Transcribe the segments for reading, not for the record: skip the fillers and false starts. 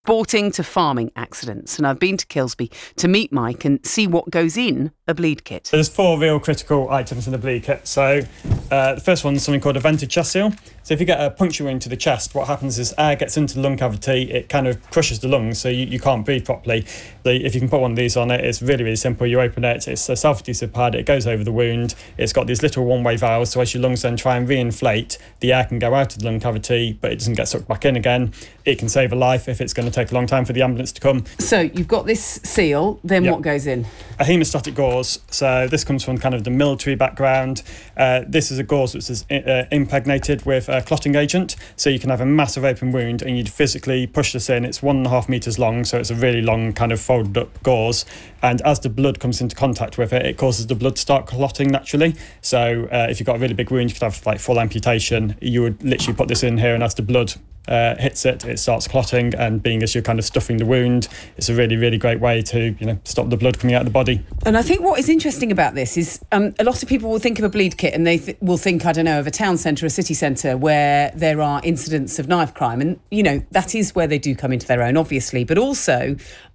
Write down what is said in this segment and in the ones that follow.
sporting to farming accidents. And I've been to Kilsby to meet Mike and see what goes in a bleed kit. There's 4 real critical items in the bleed kit. So the first one is something called a vented chest seal. So if you get a puncture wound to the chest, what happens is air gets into the lung cavity, it kind of crushes the lungs, so you can't breathe properly. So if you can put one of these on it, it's really, really simple. You open it, it's a self-adhesive pad, it goes over the wound, it's got these little one-way valves, so as your lungs then try and reinflate, the air can go out of the lung cavity, but it doesn't get sucked back in again. It can save a life if it's going to take a long time for the ambulance to come. So you've got this seal, then what goes in? A hemostatic gauze. So this comes from kind of the military background. This is a gauze which is impregnated with a clotting agent. So you can have a massive open wound and you'd physically push this in. It's 1.5 metres long, so it's a really long kind of folded up gauze. And as the blood comes into contact with it, it causes the blood to start clotting naturally. So if you've got a really big wound, you could have like full amputation. You would literally put this in here, and as the blood hits it, it starts clotting, and being as you're kind of stuffing the wound, it's a really, really great way to, stop the blood coming out of the body. And I think what is interesting about this is a lot of people will think of a bleed kit and they will think, I don't know, of a town centre, a city centre where there are incidents of knife crime. And, that is where they do come into their own, obviously. But also,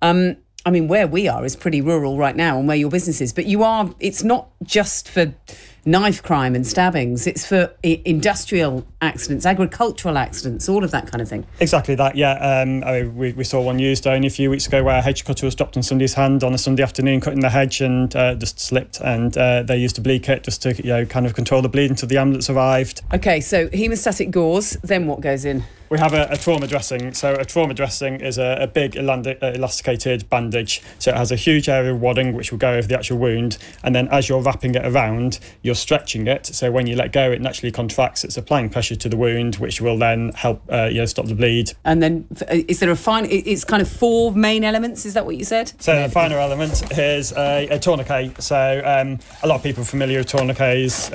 where we are is pretty rural right now, and where your business is. But it's not just for knife crime and stabbings, it's for industrial accidents, agricultural accidents, all of that kind of thing. Exactly that, yeah. We saw one used only a few weeks ago where a hedge cutter was dropped on somebody's hand on a Sunday afternoon cutting the hedge and just slipped, and they used a bleed kit just to kind of control the bleed until the ambulance arrived. OK, so hemostatic gauze, then what goes in? We have a trauma dressing. So a trauma dressing is a big elasticated bandage. So it has a huge area of wadding which will go over the actual wound, and then as you're wrapping it around, you're stretching it. So when you let go, it naturally contracts. It's applying pressure to the wound, which will then help stop the bleed. And then is there it's kind of 4 main elements, is that what you said? So the final element is a tourniquet. So a lot of people are familiar with tourniquets.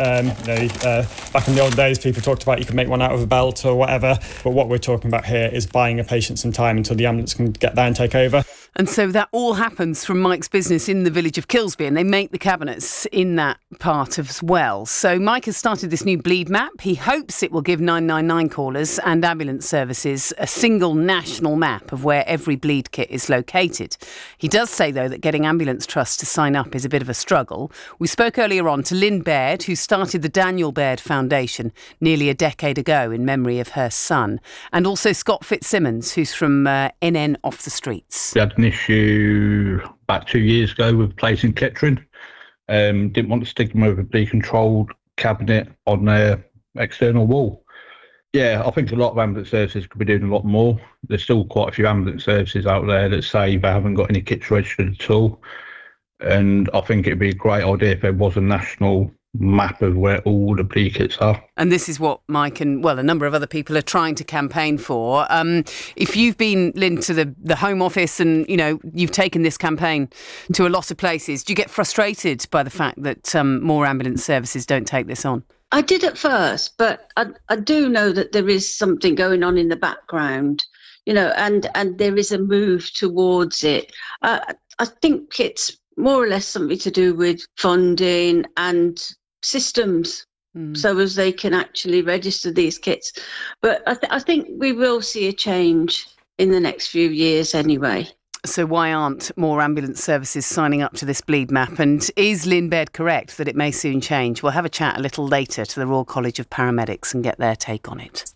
Back in the old days, people talked about you could make one out of a belt or whatever, but what we're talking about here is buying a patient some time until the ambulance can get there and take over. And so that all happens from Mike's business in the village of Kilsby, and they make the cabinets in that part as well. So Mike has started this new bleed map. He hopes it will give 999 callers and ambulance services a single national map of where every bleed kit is located. He does say, though, that getting ambulance trusts to sign up is a bit of a struggle. We spoke earlier on to Lynn Baird, who started the Daniel Baird Foundation nearly a decade ago in memory of her son, and also Scott Fitzsimmons, who's from NN Off the Streets. We had an issue about 2 years ago with a place in Kettering. Didn't want to stick them over a bleed-controlled cabinet on their external wall. Yeah, I think a lot of ambulance services could be doing a lot more. There's still quite a few ambulance services out there that say they haven't got any kits registered at all. And I think it'd be a great idea if there was a national map of where all the bleed kits are. And this is what Mike and, a number of other people are trying to campaign for. If you've been, Lynn, to the Home Office and, you've taken this campaign to a lot of places, do you get frustrated by the fact that more ambulance services don't take this on? I did at first, but I do know that there is something going on in the background, and there is a move towards it. I think it's more or less something to do with funding and systems, so as they can actually register these kits. But I think we will see a change in the next few years anyway. So why aren't more ambulance services signing up to this bleed map? And is Lynn Baird correct that it may soon change? We'll have a chat a little later to the Royal College of Paramedics and get their take on it.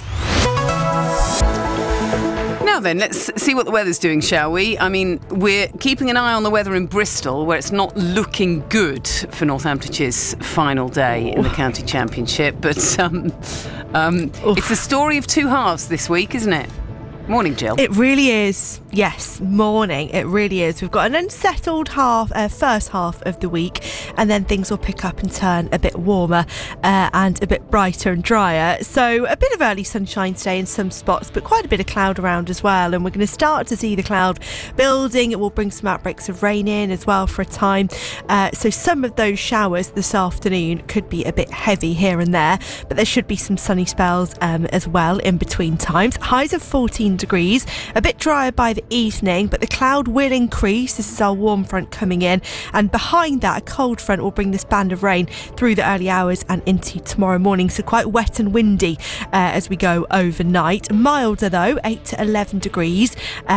Now then, let's see what the weather's doing, shall we? We're keeping an eye on the weather in Bristol, where it's not looking good for Northamptonshire's final day in the county championship. But it's a story of 2 halves this week, isn't it? Morning, Jill. It really is. Yes, morning. It really is. We've got an unsettled first half of the week, and then things will pick up and turn a bit warmer and a bit brighter and drier. So a bit of early sunshine today in some spots, but quite a bit of cloud around as well. And we're going to start to see the cloud building. It will bring some outbreaks of rain in as well for a time. So some of those showers this afternoon could be a bit heavy here and there, but there should be some sunny spells as well in between times. Highs of 14 11 degrees. A bit drier by the evening, but the cloud will increase. This is our warm front coming in, and behind that, a cold front will bring this band of rain through the early hours and into tomorrow morning. So quite wet and windy as we go overnight. Milder though, 8 to 11 degrees.